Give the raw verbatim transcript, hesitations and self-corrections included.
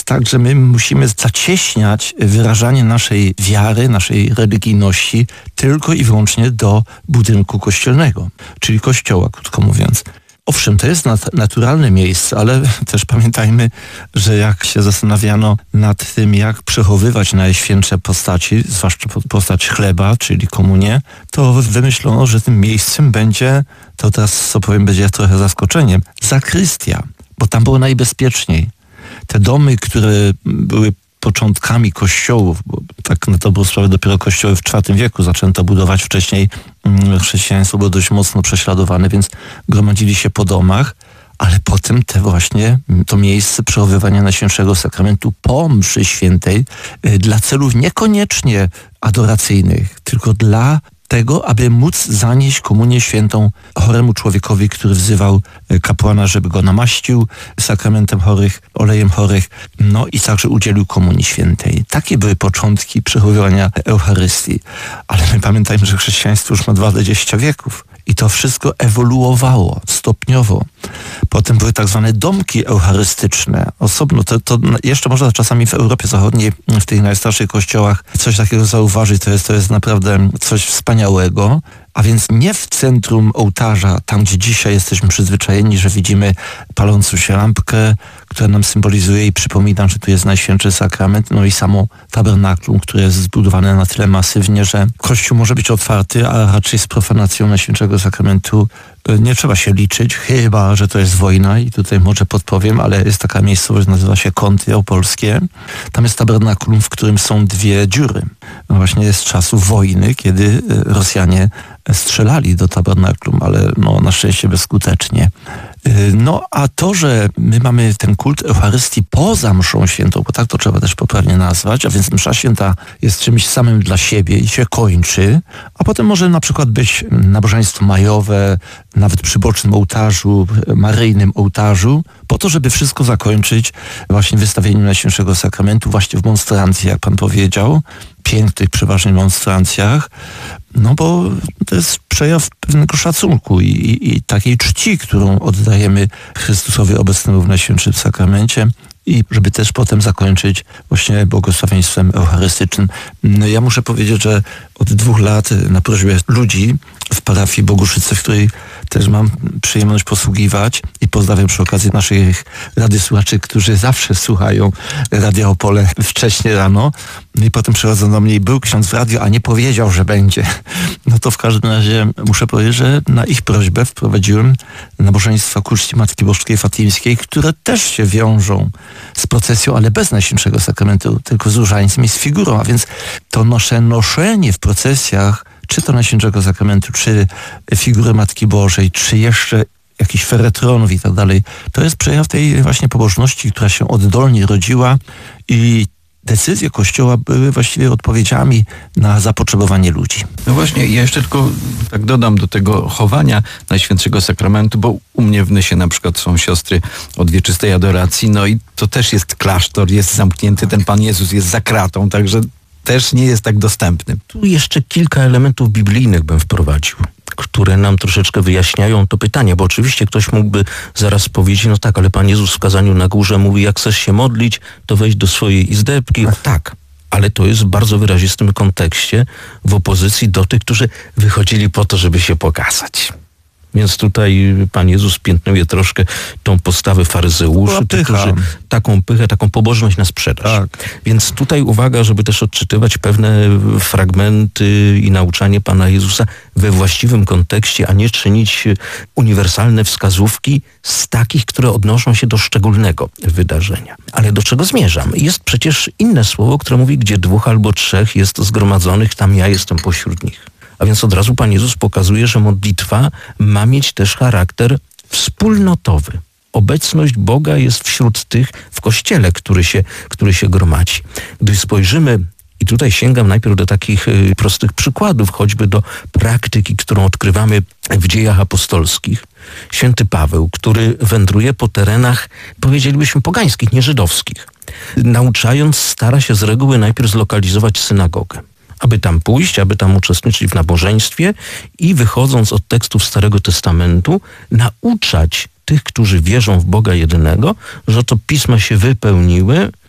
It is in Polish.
tak, że my musimy zacieśniać wyrażanie naszej wiary, naszej religijności tylko i wyłącznie do budynku kościelnego, czyli kościoła, krótko mówiąc. Owszem, to jest nat- naturalne miejsce, ale też pamiętajmy, że jak się zastanawiano nad tym, jak przechowywać najświętsze postaci, zwłaszcza postać chleba, czyli komunię, to wymyślono, że tym miejscem będzie, to teraz co powiem, będzie trochę zaskoczeniem, zakrystia, bo tam było najbezpieczniej. Te domy, które były początkami kościołów, bo tak na dobrą sprawę dopiero kościoły w czwartym wieku zaczęto budować, wcześniej chrześcijaństwo było dość mocno prześladowane, więc gromadzili się po domach, ale potem te właśnie, to miejsce przechowywania Najświętszego Sakramentu po mszy świętej dla celów niekoniecznie adoracyjnych, tylko dla tego, aby móc zanieść komunię świętą choremu człowiekowi, który wzywał kapłana, żeby go namaścił sakramentem chorych, olejem chorych, no i także udzielił komunii świętej. Takie były początki przechowywania Eucharystii. Ale my pamiętajmy, że chrześcijaństwo już ma dwadzieścia wieków i to wszystko ewoluowało stopniowo. Potem były tak zwane domki eucharystyczne. Osobno, to, to jeszcze można czasami w Europie Zachodniej, w tych najstarszych kościołach coś takiego zauważyć. To jest, to jest naprawdę coś wspaniałego. A więc nie w centrum ołtarza, tam gdzie dzisiaj jesteśmy przyzwyczajeni, że widzimy palącą się lampkę, która nam symbolizuje i przypomina, że tu jest Najświętszy Sakrament, no i samo tabernaklum, które jest zbudowane na tyle masywnie, że Kościół może być otwarty, a raczej z profanacją Najświętszego Sakramentu nie trzeba się liczyć, chyba że to jest wojna i tutaj może podpowiem, ale jest taka miejscowość, nazywa się Kąty Opolskie. Tam jest tabernaklum, w którym są dwie dziury. No właśnie jest z czasów wojny, kiedy Rosjanie strzelali do tabernaklum, ale no, na szczęście bezskutecznie. No a to, że my mamy ten kult Eucharystii poza mszą świętą, bo tak to trzeba też poprawnie nazwać, a więc msza święta jest czymś samym dla siebie i się kończy, a potem może na przykład być nabożeństwo majowe, nawet przy bocznym ołtarzu, maryjnym ołtarzu, po to, żeby wszystko zakończyć właśnie wystawieniem Najświętszego Sakramentu, właśnie w monstrancji, jak pan powiedział, pięknych przeważnie monstrancjach, no bo to jest przejaw pewnego szacunku i, i, i takiej czci, którą oddajemy Chrystusowi obecnemu w Najświętszym Sakramencie i żeby też potem zakończyć właśnie błogosławieństwem eucharystycznym. No ja muszę powiedzieć, że od dwóch lat na prośbę ludzi w parafii Boguszyce, w której też mam przyjemność posługiwać i pozdrawiam przy okazji naszych radiosłuchaczy, którzy zawsze słuchają Radia Opole wcześnie rano. No i potem przychodzą do mnie i był ksiądz w radio, a nie powiedział, że będzie. No to w każdym razie muszę powiedzieć, że na ich prośbę wprowadziłem nabożeństwa ku czci Matki Boskiej Fatimskiej, które też się wiążą z procesją, ale bez Najświętszego Sakramentu, tylko z różańcem i z figurą. A więc to nasze noszenie w procesjach, czy to Najświętszego Sakramentu, czy figury Matki Bożej, czy jeszcze jakichś feretronów i tak dalej, to jest przejaw tej właśnie pobożności, która się oddolnie rodziła i decyzje Kościoła były właściwie odpowiedziami na zapotrzebowanie ludzi. No właśnie, ja jeszcze tylko tak dodam do tego chowania Najświętszego Sakramentu, bo u mnie w Nysie na przykład są siostry od wieczystej adoracji, no i to też jest klasztor, jest zamknięty, ten Pan Jezus jest za kratą, także też nie jest tak dostępny. Tu jeszcze kilka elementów biblijnych bym wprowadził, które nam troszeczkę wyjaśniają to pytanie, bo oczywiście ktoś mógłby zaraz powiedzieć, no tak, ale Pan Jezus w kazaniu na górze mówi, jak chcesz się modlić, to wejdź do swojej izdebki. No tak, ale to jest w bardzo wyrazistym kontekście w opozycji do tych, którzy wychodzili po to, żeby się pokazać. Więc tutaj Pan Jezus piętnuje troszkę tą postawę faryzeuszy, tych, którzy taką pychę, taką pobożność na sprzedaż. Tak. Więc tutaj uwaga, żeby też odczytywać pewne fragmenty i nauczanie Pana Jezusa we właściwym kontekście, a nie czynić uniwersalne wskazówki z takich, które odnoszą się do szczególnego wydarzenia. Ale do czego zmierzam? Jest przecież inne słowo, które mówi, gdzie dwóch albo trzech jest zgromadzonych, tam ja jestem pośród nich. A więc od razu Pan Jezus pokazuje, że modlitwa ma mieć też charakter wspólnotowy. Obecność Boga jest wśród tych w Kościele, który się, który się gromadzi. Gdy spojrzymy, i tutaj sięgam najpierw do takich y, prostych przykładów, choćby do praktyki, którą odkrywamy w dziejach apostolskich. Święty Paweł, który wędruje po terenach, powiedzielibyśmy, pogańskich, nieżydowskich. Nauczając, stara się z reguły najpierw zlokalizować synagogę, aby tam pójść, aby tam uczestniczyć w nabożeństwie i wychodząc od tekstów Starego Testamentu, nauczać tych, którzy wierzą w Boga jedynego, że to pisma się wypełniły